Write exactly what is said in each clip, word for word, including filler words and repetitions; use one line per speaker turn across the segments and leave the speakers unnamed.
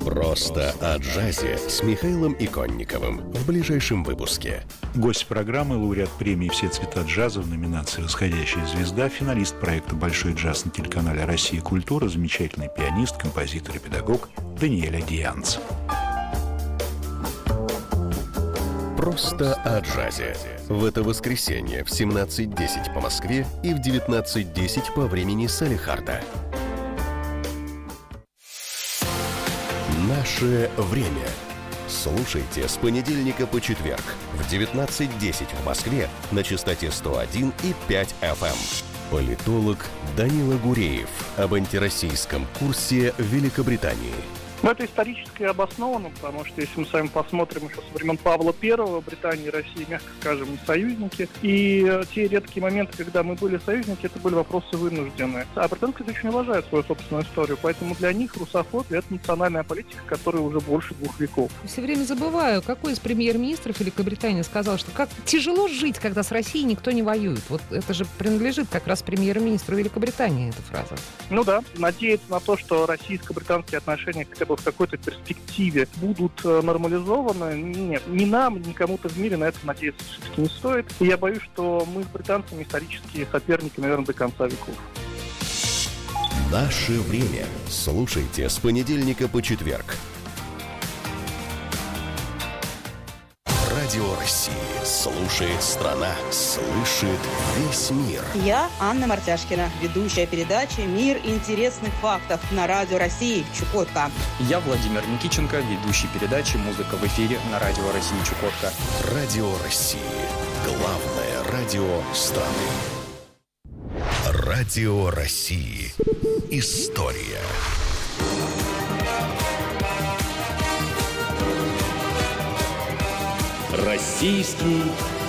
Просто о джазе с Михаилом Иконниковым в ближайшем выпуске.
Гость программы — лауреат премии «Все цвета джаза» в номинации «Восходящая звезда», финалист проекта «Большой джаз» на телеканале «Россия. Культура», замечательный пианист, композитор и педагог Даниэль Адианц.
Просто о джазе. В это воскресенье в семнадцать десять по Москве и в девятнадцать десять по времени Салехарда. Наше время. Слушайте с понедельника по четверг в девятнадцать десять в Москве на частоте сто один и пять эф эм. Политолог Данила Гуреев об антироссийском курсе Великобритании.
Ну, это исторически обосновано, потому что если мы с вами посмотрим еще со времен Павла Первого, Британия и Россия, мягко скажем, не союзники. И те редкие моменты, когда мы были союзники, это были вопросы вынужденные. А британцы очень уважают свою собственную историю, поэтому для них русофобия – это национальная политика, которая уже больше двух веков.
Все время забываю, какой из премьер-министров Великобритании сказал, что как тяжело жить, когда с Россией никто не воюет. Вот это же принадлежит как раз премьер-министру Великобритании, эта фраза.
Ну да, надеяться на то, что российско-британские отношения хотя бы в какой-то перспективе будут нормализованы. Нет, ни нам, ни кому-то в мире на это надеяться все-таки не стоит. И я боюсь, что мы с британцами исторические соперники, наверное, до конца веков.
Наше время. Слушайте с понедельника по четверг. Радио России. Слушает страна. Слышит весь мир.
Я Анна Мартяшкина, ведущая передачи «Мир интересных фактов» на Радио России Чукотка.
Я Владимир Никиченко, ведущий передачи «Музыка в эфире» на Радио России Чукотка.
Радио России. Главное радио страны. Радио России. История.
Российский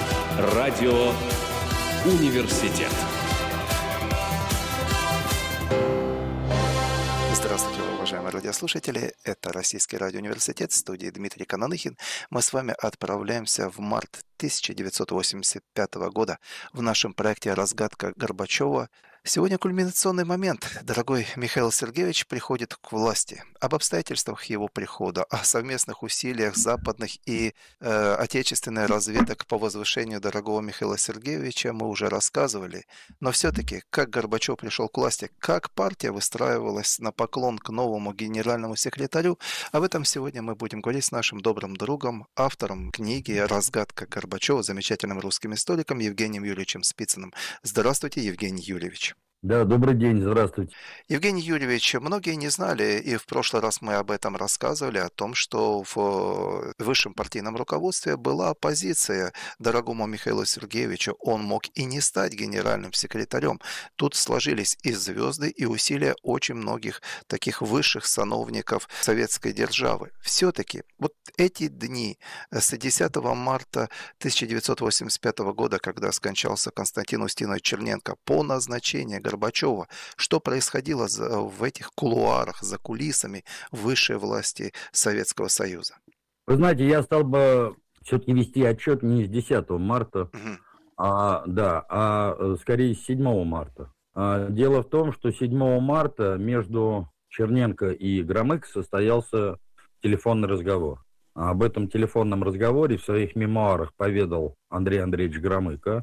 радиоуниверситет.
Здравствуйте, уважаемые радиослушатели. Это Российский радиоуниверситет, в студии Дмитрий Кананыхин. Мы с вами отправляемся в март тысяча девятьсот восемьдесят пятого года в нашем проекте «Разгадка Горбачева». Сегодня кульминационный момент. Дорогой Михаил Сергеевич приходит к власти. Об обстоятельствах его прихода, о совместных усилиях западных и э, отечественной разведок по возвышению дорогого Михаила Сергеевича мы уже рассказывали. Но все-таки, как Горбачев пришел к власти, как партия выстраивалась на поклон к новому генеральному секретарю, об этом сегодня мы будем говорить с нашим добрым другом, автором книги «Разгадка Горбачева», замечательным русским историком Евгением Юрьевичем Спицыным. Здравствуйте, Евгений Юрьевич.
Да, добрый день, здравствуйте.
Евгений Юрьевич, многие не знали, и в прошлый раз мы об этом рассказывали, о том, что в высшем партийном руководстве была оппозиция дорогому Михаилу Сергеевичу. Он мог и не стать генеральным секретарем. Тут сложились и звезды, и усилия очень многих таких высших сановников советской державы. Все-таки вот эти дни с десятого марта тысяча девятьсот восемьдесят пятого года, когда скончался Константин Устинович Черненко, по назначению Горбачева, что происходило в этих кулуарах, за кулисами высшей власти Советского Союза?
Вы знаете, я стал бы все-таки вести отчет не с десятого марта, угу. а, да, а скорее с седьмого марта. Дело в том, что седьмого марта между Черненко и Громыко состоялся телефонный разговор. Об этом телефонном разговоре в своих мемуарах поведал Андрей Андреевич Громыко.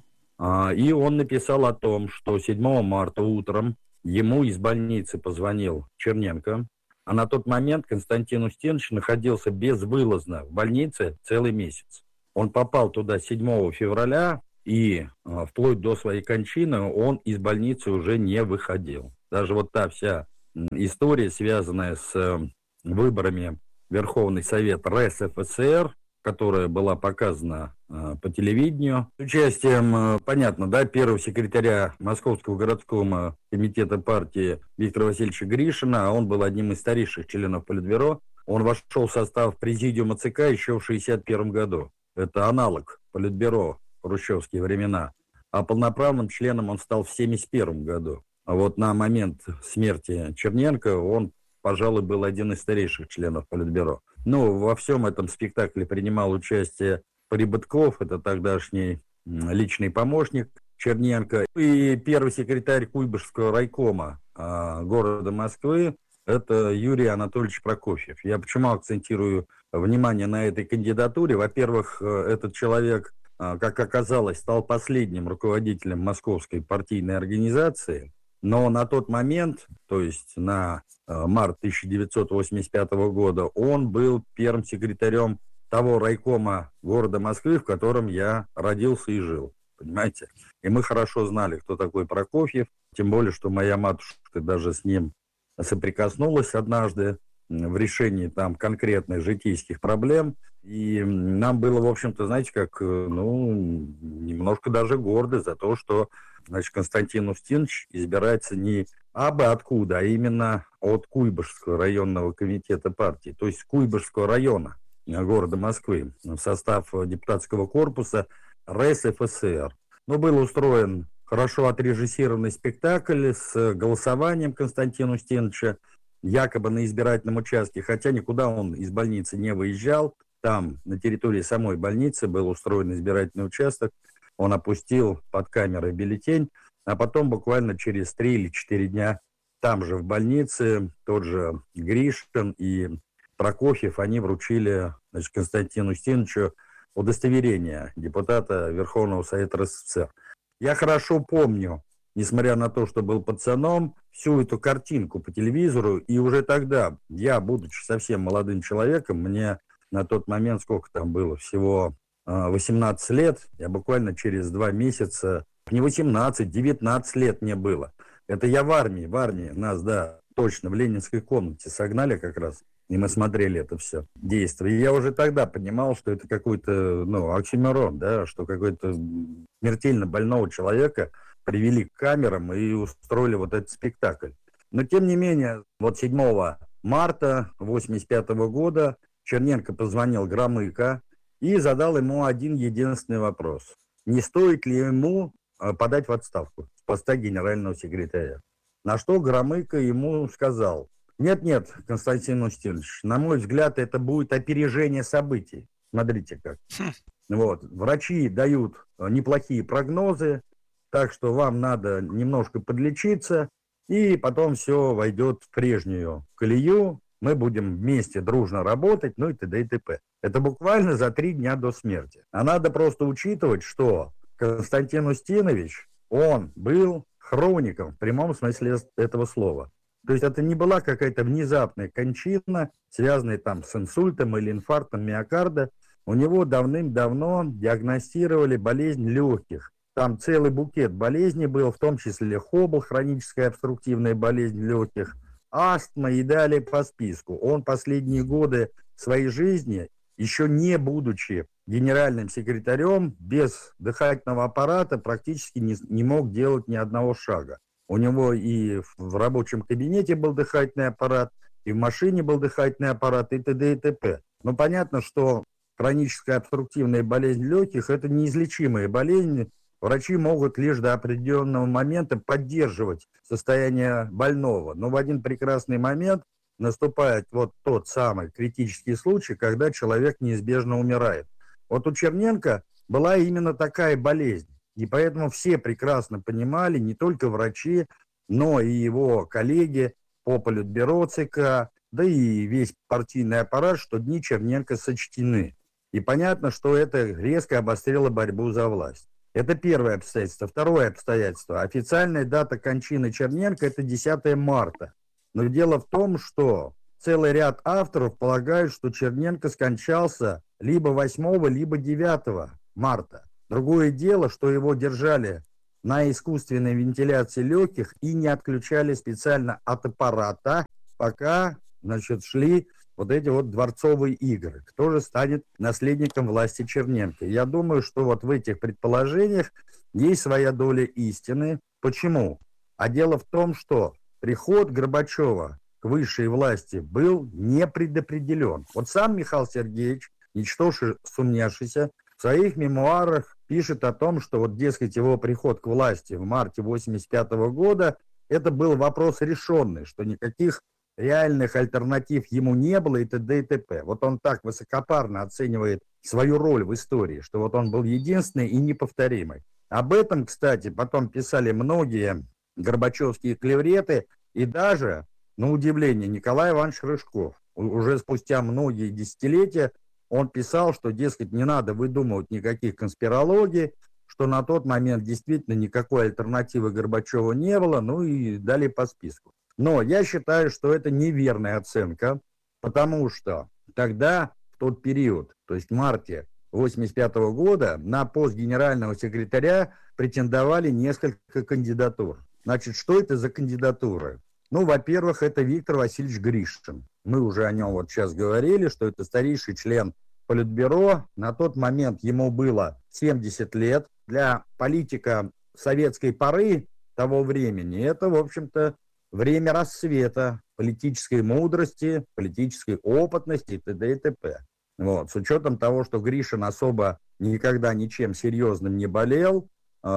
И он написал о том, что седьмого марта утром ему из больницы позвонил Черненко, а на тот момент Константин Устинович находился безвылазно в больнице целый месяц. Он попал туда седьмого февраля, и вплоть до своей кончины он из больницы уже не выходил. Даже вот та вся история, связанная с выборами в Верховный Совет РСФСР, которая была показана э, по телевидению, с участием, э, понятно, да, первого секретаря Московского городского комитета партии Виктора Васильевича Гришина, а он был одним из старейших членов Политбюро. Он вошел в состав президиума ЦК еще в шестьдесят первом году. Это аналог Политбюро в хрущевские времена. А полноправным членом он стал в семьдесят первом году. А вот на момент смерти Черненко он, пожалуй, был один из старейших членов Политбюро. Ну, во всем этом спектакле принимал участие Прибытков, это тогдашний личный помощник Черненко, и первый секретарь Куйбышевского райкома э, города Москвы это Юрий Анатольевич Прокофьев. Я почему акцентирую внимание на этой кандидатуре? Во-первых, этот человек, как оказалось, стал последним руководителем Московской партийной организации, но на тот момент, то есть на март тысяча девятьсот восемьдесят пятого года, он был первым секретарем того райкома города Москвы, в котором я родился и жил. Понимаете? И мы хорошо знали, кто такой Прокофьев, тем более, что моя матушка даже с ним соприкоснулась однажды в решении там конкретных житейских проблем. И нам было, в общем-то, знаете, как, ну, немножко даже гордо за то, что, значит, Константин Устинович избирается не абы откуда, а именно от Куйбышевского районного комитета партии, то есть Куйбышевского района города Москвы, в состав депутатского корпуса РСФСР. Ну, был устроен хорошо отрежиссированный спектакль с голосованием Константина Устиновича, якобы на избирательном участке, хотя никуда он из больницы не выезжал. Там, на территории самой больницы, был устроен избирательный участок. Он опустил под камерой бюллетень, а потом буквально через три или четыре дня там же в больнице тот же Гришин и Прокофьев, они вручили, значит, Константину Устиновичу удостоверение депутата Верховного Совета РСФСР. Я хорошо помню, несмотря на то, что был пацаном, всю эту картинку по телевизору, и уже тогда, я, будучи совсем молодым человеком, мне на тот момент, сколько там было, всего восемнадцать лет, я буквально через два месяца, не восемнадцать, девятнадцать лет мне было. Это я в армии, в армии нас, да, точно, в ленинской комнате согнали как раз, и мы смотрели это все действие. И я уже тогда понимал, что это какой-то, ну, оксюморон, да, что какой-то смертельно больного человека привели к камерам и устроили вот этот спектакль. Но, тем не менее, вот седьмого марта восемьдесят пятого года Черненко позвонил Громыко и задал ему один единственный вопрос. Не стоит ли ему подать в отставку с поста генерального секретаря? На что Громыко ему сказал: нет-нет, Константин Устинович, на мой взгляд, это будет опережение событий. Смотрите как. Хм. Вот. Врачи дают неплохие прогнозы, так что вам надо немножко подлечиться, и потом все войдет в прежнюю колею. Мы будем вместе дружно работать, ну и т.д. и т.п. Это буквально за три дня до смерти. А надо просто учитывать, что Константин Устинович, он был хроником в прямом смысле этого слова. То есть это не была какая-то внезапная кончина, связанная там с инсультом или инфарктом миокарда. У него давным-давно диагностировали болезнь легких. Там целый букет болезней был, в том числе хобл, хроническая обструктивная болезнь легких, астма и далее по списку. Он последние годы своей жизни, еще не будучи генеральным секретарем, без дыхательного аппарата практически не, не мог делать ни одного шага. У него и в рабочем кабинете был дыхательный аппарат, и в машине был дыхательный аппарат, и т.д. и т.п. Но понятно, что хроническая обструктивная болезнь легких – это неизлечимые болезни. Врачи могут лишь до определенного момента поддерживать состояние больного. Но в один прекрасный момент наступает вот тот самый критический случай, когда человек неизбежно умирает. Вот у Черненко была именно такая болезнь. И поэтому все прекрасно понимали, не только врачи, но и его коллеги по политбюро ЦК, да и весь партийный аппарат, что дни Черненко сочтены. И понятно, что это резко обострило борьбу за власть. Это первое обстоятельство. Второе обстоятельство. Официальная дата кончины Черненко – это десятое марта. Но дело в том, что целый ряд авторов полагают, что Черненко скончался либо восьмого, либо девятого марта. Другое дело, что его держали на искусственной вентиляции легких и не отключали специально от аппарата, пока, значит, шли вот эти вот дворцовые игры. Кто же станет наследником власти Черненко? Я думаю, что вот в этих предположениях есть своя доля истины. Почему? А дело в том, что приход Горбачева к высшей власти был не предопределен. Вот сам Михаил Сергеевич, ничтоже сумняшися, в своих мемуарах пишет о том, что вот, дескать, его приход к власти в марте восемьдесят пятого года, это был вопрос решенный, что никаких реальных альтернатив ему не было и т.д. и т.п. Вот он так высокопарно оценивает свою роль в истории, что вот он был единственный и неповторимый. Об этом, кстати, потом писали многие горбачевские клевреты, и даже на удивление, Николай Иванович Рыжков. Уже спустя многие десятилетия он писал, что, дескать, не надо выдумывать никаких конспирологий, что на тот момент действительно никакой альтернативы Горбачеву не было, ну и далее по списку. Но я считаю, что это неверная оценка, потому что тогда, в тот период, то есть в марте восемьдесят пятого года, на пост генерального секретаря претендовали несколько кандидатур. Значит, что это за кандидатуры? Ну, во-первых, это Виктор Васильевич Гришин. Мы уже о нем вот сейчас говорили, что это старейший член Политбюро. На тот момент ему было семьдесят лет. Для политика советской поры того времени это, в общем-то, время расцвета политической мудрости, политической опытности и т.д. и т.п. Вот. С учетом того, что Гришин особо никогда ничем серьезным не болел,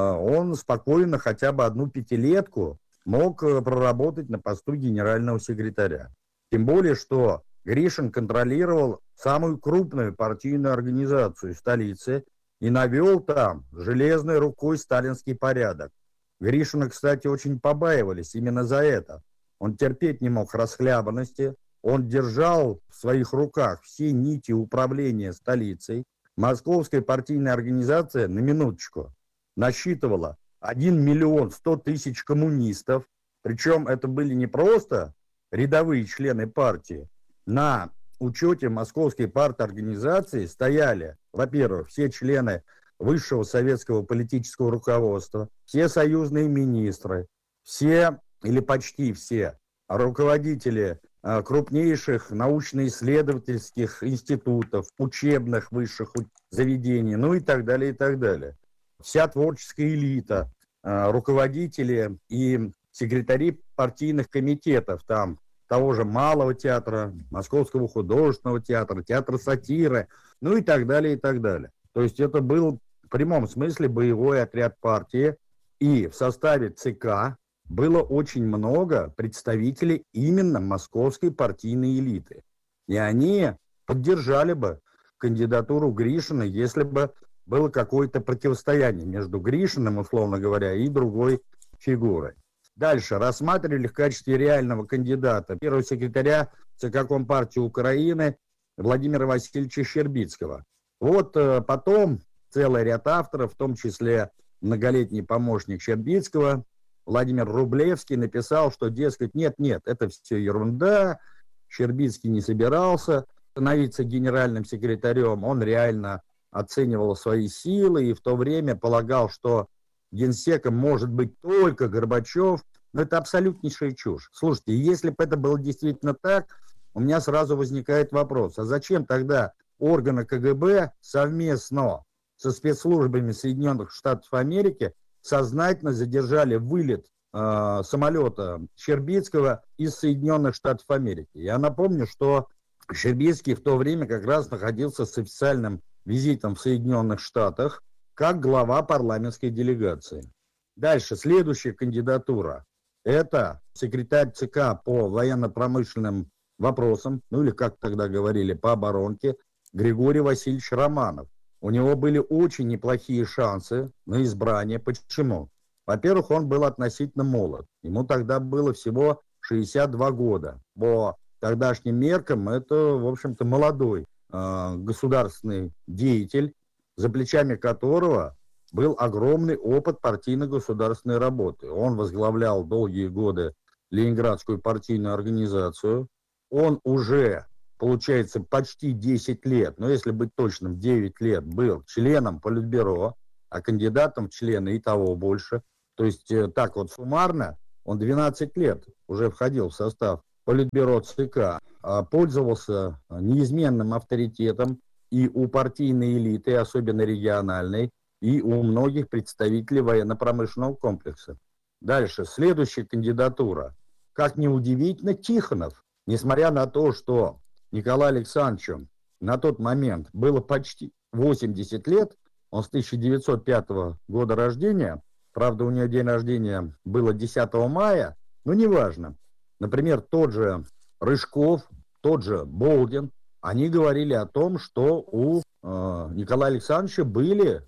он спокойно хотя бы одну пятилетку мог проработать на посту генерального секретаря. Тем более, что Гришин контролировал самую крупную партийную организацию столицы и навел там железной рукой сталинский порядок. Гришина, кстати, очень побаивались именно за это. Он терпеть не мог расхлябанности, он держал в своих руках все нити управления столицей. Московская партийная организация, на минуточку, насчитывала один миллион сто тысяч коммунистов, причем это были не просто рядовые члены партии. На учете Московской парторганизации стояли, во-первых, все члены высшего советского политического руководства, все союзные министры, все или почти все руководители а, крупнейших научно-исследовательских институтов, учебных высших заведений, ну и так далее, и так далее. Вся творческая элита, а, руководители и секретари партийных комитетов, там, того же Малого театра, Московского художественного театра, театра сатиры, ну и так далее, и так далее. То есть это был в прямом смысле боевой отряд партии, и в составе ЦК было очень много представителей именно московской партийной элиты. И они поддержали бы кандидатуру Гришина, если бы было какое-то противостояние между Гришиным, условно говоря, и другой фигурой. Дальше рассматривали в качестве реального кандидата первого секретаря ЦК Компартии Украины Владимира Васильевича Щербицкого. Вот э, потом целый ряд авторов, в том числе многолетний помощник Щербицкого, Владимир Рублевский, написал, что, дескать, нет-нет, это все ерунда, Щербицкий не собирался становиться генеральным секретарем, он реально оценивал свои силы и в то время полагал, что генсеком может быть только Горбачев. Но это абсолютнейшая чушь. Слушайте, если бы это было действительно так, у меня сразу возникает вопрос, а зачем тогда органы ка гэ бэ совместно со спецслужбами Соединенных Штатов Америки сознательно задержали вылет э, самолета Щербицкого из Соединенных Штатов Америки? Я напомню, что Щербицкий в то время как раз находился с официальным визитом в Соединенных Штатах как глава парламентской делегации. Дальше, следующая кандидатура. Это секретарь ЦК по военно-промышленным вопросам, ну или как тогда говорили, по оборонке, Григорий Васильевич Романов. У него были очень неплохие шансы на избрание. Почему? Во-первых, он был относительно молод. Ему тогда было всего шестьдесят два года. По тогдашним меркам это, в общем-то, молодой э, государственный деятель, за плечами которого был огромный опыт партийно-государственной работы. Он возглавлял долгие годы Ленинградскую партийную организацию. Он уже, получается, почти десять лет, но если быть точным, девять лет был членом Политбюро, а кандидатом в члены и того больше. То есть так вот суммарно он двенадцать лет уже входил в состав Политбюро ЦК, пользовался неизменным авторитетом и у партийной элиты, особенно региональной, и у многих представителей военно-промышленного комплекса. Дальше, следующая кандидатура. Как ни удивительно, Тихонов, несмотря на то, что Николаю Александровичу на тот момент было почти восемьдесят лет, он с тысяча девятьсот пятого года рождения, правда, у него день рождения было десятого мая, но неважно. Например, тот же Рыжков, тот же Болдин, они говорили о том, что у э, Николая Александровича были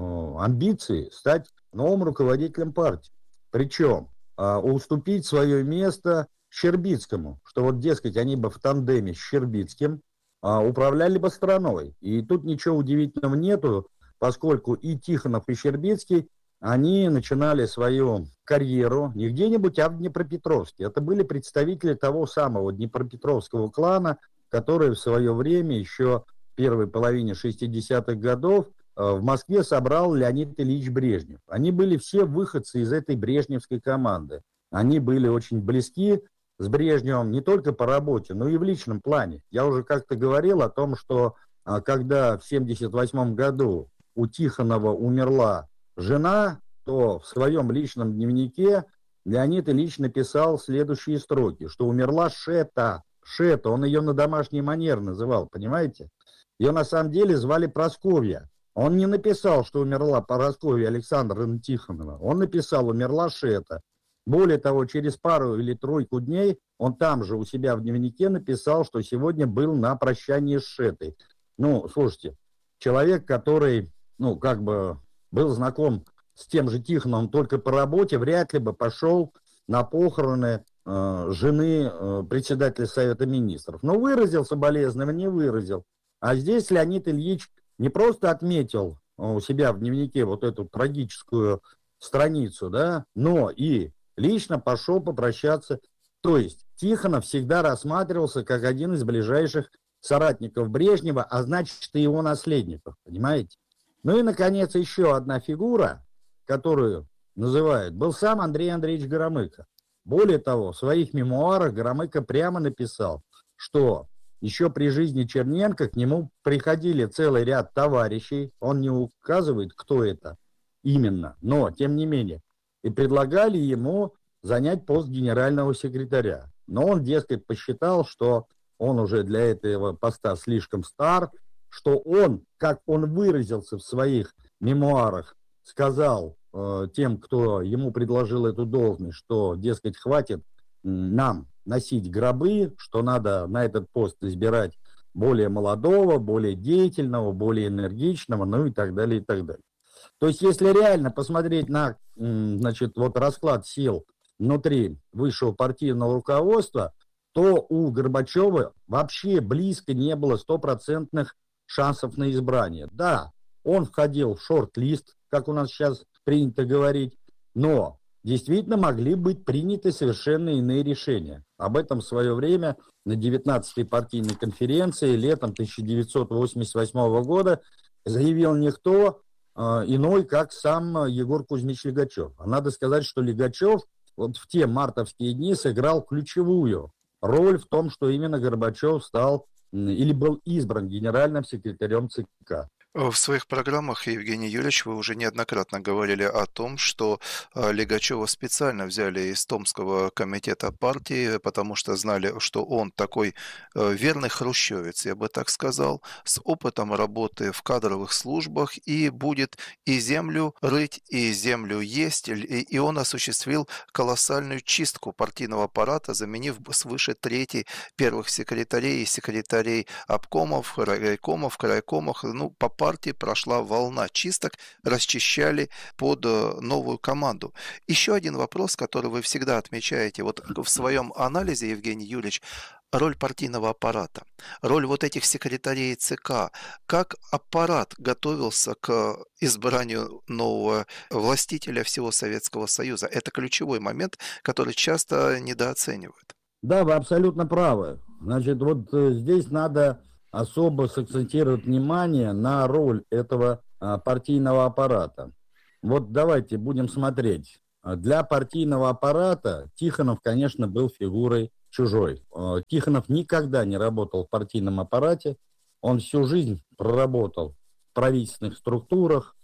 амбиции стать новым руководителем партии. Причем э, уступить свое место Щербицкому, что вот, дескать, они бы в тандеме с Щербицким а, управляли бы страной. И тут ничего удивительного нету, поскольку и Тихонов, и Щербицкий, они начинали свою карьеру не где-нибудь, а в Днепропетровске. Это были представители того самого Днепропетровского клана, который в свое время, еще в первой половине шестидесятых годов, в Москве собрал Леонид Ильич Брежнев. Они были все выходцы из этой брежневской команды. Они были очень близки с Брежневым не только по работе, но и в личном плане. Я уже как-то говорил о том, что когда в семьдесят восьмом году у Тихонова умерла жена, то в своем личном дневнике Леонид Ильич написал следующие строки, что умерла Шета. Шета, он ее на домашний манер называл, понимаете? Ее на самом деле звали Прасковья. Он не написал, что умерла Прасковья Александровна Тихонова. Он написал, умерла Шета. Более того, через пару или тройку дней он там же у себя в дневнике написал, что сегодня был на прощании с Шетой. Ну, слушайте, человек, который, ну, как бы был знаком с тем же Тихоновым только по работе, вряд ли бы пошел на похороны э, жены э, председателя Совета Министров. Но выразил соболезнование, не выразил. А здесь Леонид Ильич не просто отметил у себя в дневнике вот эту трагическую страницу, да, но и лично пошел попрощаться. То есть Тихонов всегда рассматривался как один из ближайших соратников Брежнева, а значит и его наследников, понимаете? Ну и, наконец, еще одна фигура, которую называют, был сам Андрей Андреевич Громыко. Более того, в своих мемуарах Громыко прямо написал, что еще при жизни Черненко к нему приходили целый ряд товарищей, он не указывает, кто это именно, но, тем не менее, и предлагали ему занять пост генерального секретаря. Но он, дескать, посчитал, что он уже для этого поста слишком стар, что он, как он выразился в своих мемуарах, сказал э, тем, кто ему предложил эту должность, что, дескать, хватит нам носить гробы, что надо на этот пост избирать более молодого, более деятельного, более энергичного, ну и так далее, и так далее. То есть, если реально посмотреть на, значит, вот расклад сил внутри высшего партийного руководства, то у Горбачева вообще близко не было стопроцентных шансов на избрание. Да, он входил в шорт-лист, как у нас сейчас принято говорить, но действительно могли быть приняты совершенно иные решения. Об этом в свое время на девятнадцатой партийной конференции летом тысяча девятьсот восемьдесят восьмого года заявил никто э, иной, как сам Егор Кузьмич Лигачев. А надо сказать, что Лигачев вот в те мартовские дни сыграл ключевую роль в том, что именно Горбачев стал или был избран генеральным секретарем ЦК.
В своих программах, Евгений Юрьевич, вы уже неоднократно говорили о том, что Лигачева специально взяли из Томского комитета партии, потому что знали, что он такой верный хрущевец, я бы так сказал, с опытом работы в кадровых службах и будет и землю рыть, и землю есть, и он осуществил колоссальную чистку партийного аппарата, заменив свыше трети первых секретарей и секретарей обкомов, райкомов, крайкомов, ну, по партии прошла волна чисток, расчищали под новую команду. Еще один вопрос, который вы всегда отмечаете вот в своем анализе, Евгений Юрьевич, роль партийного аппарата, роль вот этих секретарей ЦК. Как аппарат готовился к избранию нового властителя всего Советского Союза? Это ключевой момент, который часто недооценивают.
Да, вы абсолютно правы. Значит, вот здесь надо особо сакцентировать внимание на роль этого а, партийного аппарата. Вот давайте будем смотреть. Для партийного аппарата Тихонов, конечно, был фигурой чужой. Тихонов никогда не работал в партийном аппарате. Он всю жизнь проработал в правительственных структурах.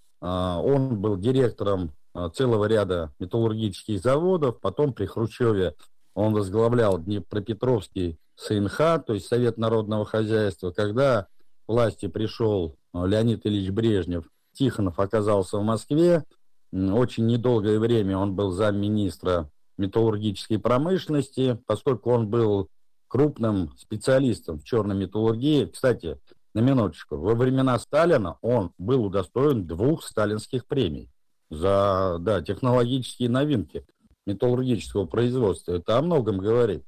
Он был директором целого ряда металлургических заводов. Потом при Хрущеве он возглавлял Днепропетровский СНХ, то есть Совет народного хозяйства. Когда к власти пришел Леонид Ильич Брежнев, Тихонов оказался в Москве. Очень недолгое время он был замминистра металлургической промышленности, поскольку он был крупным специалистом в черной металлургии. Кстати, на минуточку, во времена Сталина он был удостоен двух сталинских премий за да, технологические новинки металлургического производства. Это о многом говорит.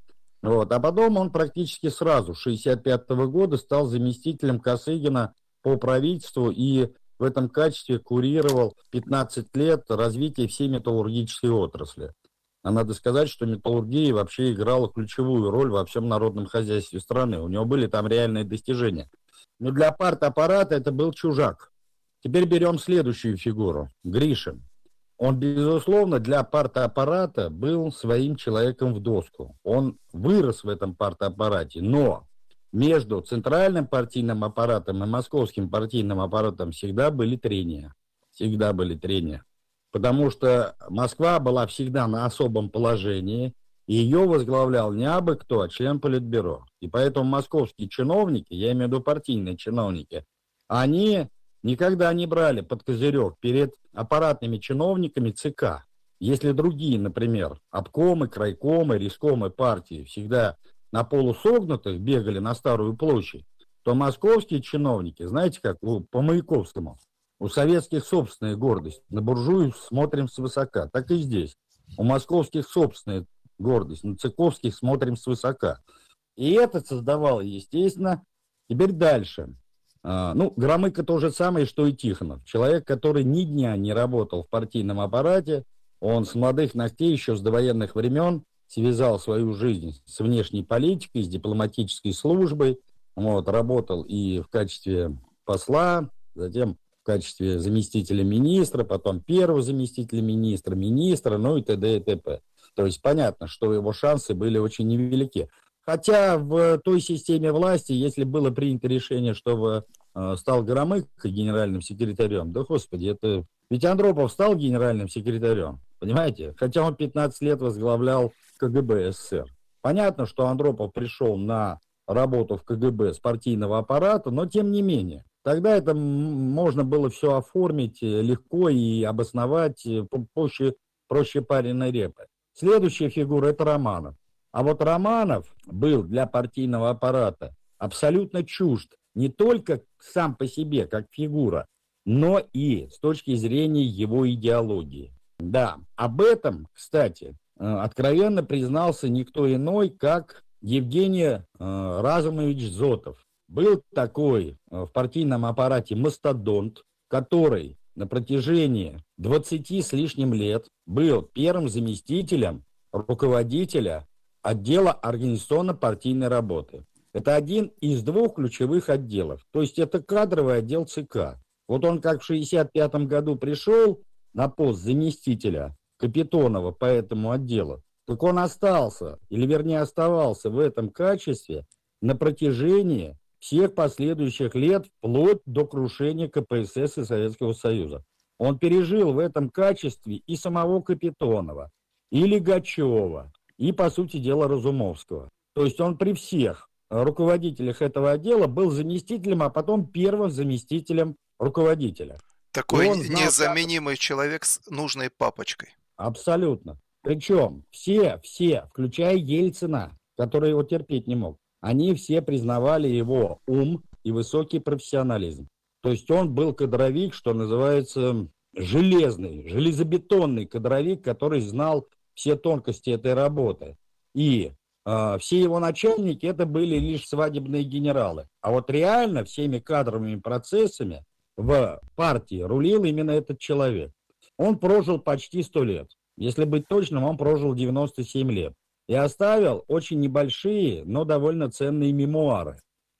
Вот. А потом он практически сразу, с шестьдесят пятого года, стал заместителем Косыгина по правительству и в этом качестве курировал пятнадцать лет развитие всей металлургической отрасли. А надо сказать, что металлургия вообще играла ключевую роль во всем народном хозяйстве страны. У него были там реальные достижения. Но для партаппарата это был чужак. Теперь берем следующую фигуру. Гришин. Он, безусловно, для партаппарата был своим человеком в доску. Он вырос в этом партаппарате, но между центральным партийным аппаратом и московским партийным аппаратом всегда были трения. Всегда были трения. Потому что Москва была всегда на особом положении, и ее возглавлял не абы кто, а член Политбюро. И поэтому московские чиновники, я имею в виду партийные чиновники, они никогда не брали под козырек перед аппаратными чиновниками ЦК. Если другие, например, обкомы, крайкомы, рискомы партии всегда на полусогнутых бегали на Старую площадь, то московские чиновники, знаете как, по Маяковскому, у советских собственная гордость, на буржуев смотрим свысока. Так и здесь. У московских собственная гордость, на цыковских смотрим свысока. И это создавало, естественно, теперь дальше. А, ну, Громыко то же самое, что и Тихонов. Человек, который ни дня не работал в партийном аппарате, он с молодых ногтей еще с довоенных времен связал свою жизнь с внешней политикой, с дипломатической службой, вот, работал и в качестве посла, затем в качестве заместителя министра, потом первого заместителя министра, министра, ну и т.д. и т.п. То есть понятно, что его шансы были очень невелики. Хотя в той системе власти, если было принято решение, чтобы э, стал Громыко генеральным секретарем, да господи, это... Ведь Андропов стал генеральным секретарем, понимаете? Хотя он пятнадцать лет возглавлял КГБ СССР. Понятно, что Андропов пришел на работу в КГБ с партийного аппарата, но тем не менее. Тогда это можно было все оформить легко и обосновать проще, проще пареной репы. Следующая фигура – это Романов. А вот Романов был для партийного аппарата абсолютно чужд не только сам по себе, как фигура, но и с точки зрения его идеологии. Да, об этом, кстати, откровенно признался никто иной, как Евгений Разумович Зотов. Был такой в партийном аппарате мастодонт, который на протяжении двадцати с лишним лет был первым заместителем руководителя отдела организационно-партийной работы. Это один из двух ключевых отделов. То есть это кадровый отдел ЦК. Вот он как в шестьдесят пятом году пришел на пост заместителя Капитонова по этому отделу, так он остался, или вернее оставался в этом качестве на протяжении всех последующих лет, вплоть до крушения ка пэ эс эс и Советского Союза. Он пережил в этом качестве и самого Капитонова, и Лигачева, и, по сути дела, Разумовского. То есть он при всех руководителях этого отдела был заместителем, а потом первым заместителем руководителя.
Такой незаменимый как... человек с нужной папочкой.
Абсолютно. Причем все, все, включая Ельцина, который его терпеть не мог, они все признавали его ум и высокий профессионализм. То есть он был кадровик, что называется, железный, железобетонный кадровик, который знал все тонкости этой работы. И э, все его начальники это были лишь свадебные генералы. А вот реально всеми кадровыми процессами в партии рулил именно этот человек. Он прожил почти сто лет. Если быть точным, он прожил девяносто семь лет. И оставил очень небольшие, но довольно ценные мемуары,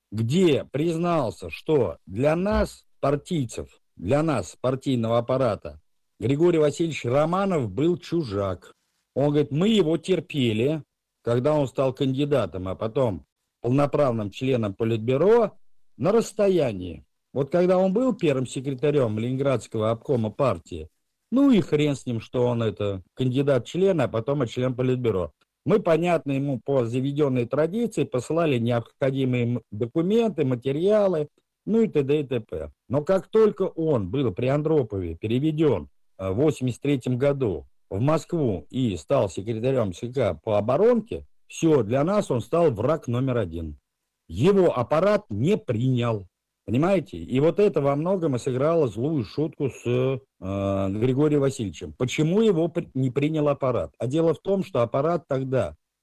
где признался, что для нас, партийцев, для нас, партийного аппарата, Григорий Васильевич Романов был чужак. Он говорит, мы его терпели, когда он стал кандидатом, а потом полноправным членом Политбюро на расстоянии. Вот когда он был первым секретарем Ленинградского обкома партии, ну и хрен с ним, что он это кандидат члена, а потом и член Политбюро. Мы, понятно, ему по заведенной традиции посылали необходимые документы, материалы, ну и т.д. и т.п. Но как только он был при Андропове переведен в восемьдесят третьем году в Москву и стал секретарем ЦК по оборонке, все, для нас он стал враг номер один. Его аппарат не принял. Понимаете? И вот это во многом и сыграло злую шутку с э, Григорием Васильевичем. Почему его при, не принял аппарат? А дело в том, что аппарат тогда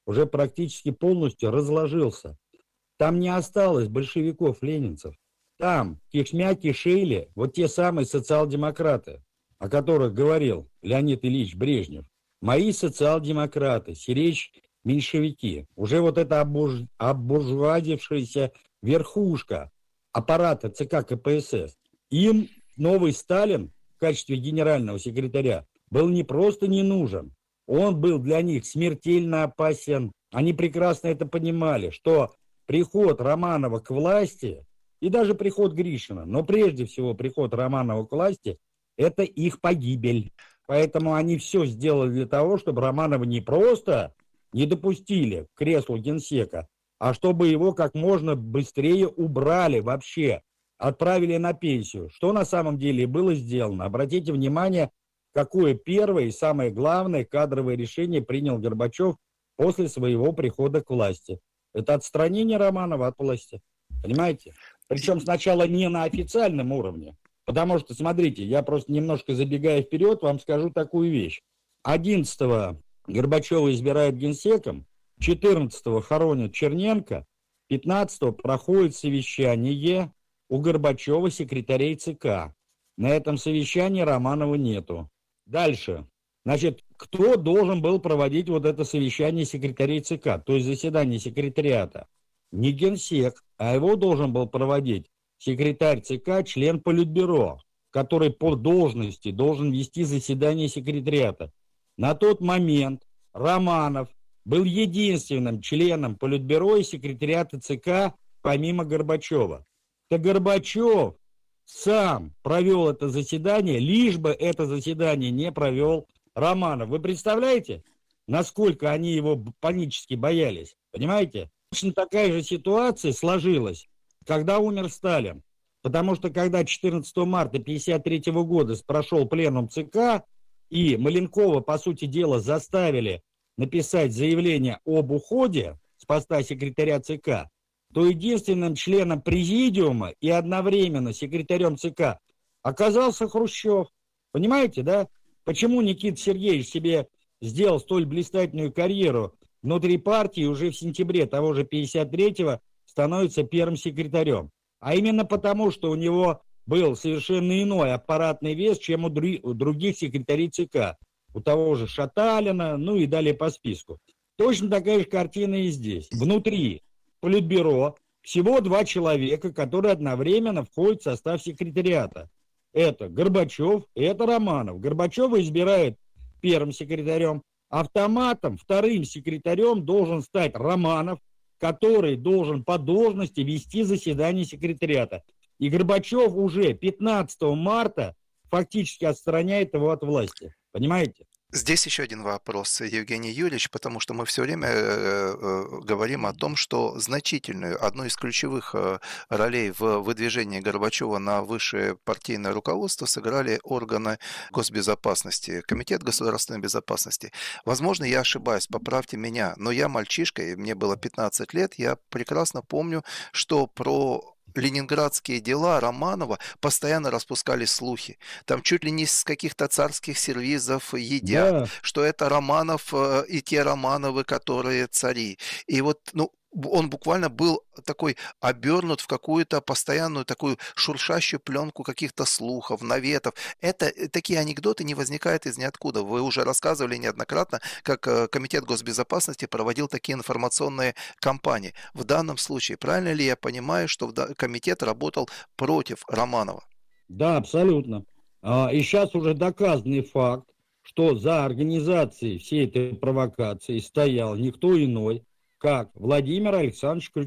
уже практически полностью разложился. Там не осталось большевиков-ленинцев. Там кишмя кишели вот те самые социал-демократы, о которых говорил Леонид Ильич Брежнев. Мои социал-демократы, сиречь меньшевики. Уже вот эта обуж... обуржуазившаяся верхушка аппарата ЦК КПСС. Им новый Сталин в качестве генерального секретаря был не просто не нужен, он был для них смертельно опасен. Они прекрасно это понимали, что приход Романова к власти, и даже приход Гришина, но прежде всего приход Романова к власти, это их погибель. Поэтому они все сделали для того, чтобы Романова не просто не допустили к креслу генсека, а чтобы его как можно быстрее убрали вообще, отправили на пенсию. Что на самом деле было сделано? Обратите внимание, какое первое и самое главное кадровое решение принял Горбачев после своего прихода к власти. Это отстранение Романова от власти. Понимаете? Причем сначала не на официальном уровне. Потому что, смотрите, я просто немножко забегая вперед, вам скажу такую вещь. одиннадцатого Горбачева избирают генсеком, четырнадцатого хоронят Черненко, пятнадцатого проходит совещание у Горбачева секретарей ЦК. На этом совещании Романова нету. Дальше. Значит, кто должен был проводить вот это совещание секретарей ЦК, то есть заседание секретариата? Не генсек, а его должен был проводить секретарь ЦК, член Политбюро, который по должности должен вести заседание секретариата. На тот момент Романов был единственным членом Политбюро и секретариата ЦК помимо Горбачева. То Горбачев сам провел это заседание, лишь бы это заседание не провел Романов. Вы представляете, насколько они его панически боялись? Понимаете? Точно такая же ситуация сложилась, когда умер Сталин. Потому что когда четырнадцатого марта тысяча девятьсот пятьдесят третьего года прошел пленум ЦК, и Маленкова, по сути дела, заставили написать заявление об уходе с поста секретаря ЦК, то единственным членом президиума и одновременно секретарем ЦК оказался Хрущев. Понимаете, да? Почему Никита Сергеевич себе сделал столь блистательную карьеру внутри партии, уже в сентябре того же пятьдесят третьего становится первым секретарем? А именно потому, что у него был совершенно иной аппаратный вес, чем у, дру- у других секретарей ЦК. У того же Шаталина, ну и далее по списку. Точно такая же картина и здесь. Внутри Политбюро всего два человека, которые одновременно входят в состав секретариата. Это Горбачев и это Романов. Горбачева избирают первым секретарем. Автоматом вторым секретарем должен стать Романов, который должен по должности вести заседание секретариата. И Горбачев уже пятнадцатого марта фактически отстраняет его от власти. Понимаете?
Здесь еще один вопрос, Евгений Юрьевич, потому что мы все время э, э, говорим о том, что значительную, одну из ключевых э, ролей в выдвижении Горбачева на высшее партийное руководство сыграли органы госбезопасности, Комитет государственной безопасности. Возможно, я ошибаюсь, поправьте меня, но я мальчишка, и мне было пятнадцать лет, я прекрасно помню, что про ленинградские дела Романова постоянно распускались слухи. Там чуть ли не с каких-то царских сервизов едят, да, что это Романов э, и те Романовы, которые цари. И вот, ну, он буквально был такой обернут в какую-то постоянную такую шуршащую пленку каких-то слухов, наветов. Это, такие анекдоты не возникают из ниоткуда. Вы уже рассказывали неоднократно, как Комитет госбезопасности проводил такие информационные кампании. В данном случае, правильно ли я понимаю, что комитет работал против Романова?
Да, абсолютно. И сейчас уже доказанный факт, что за организацией всей этой провокации стоял никто иной, как Владимир Александрович Ключевой.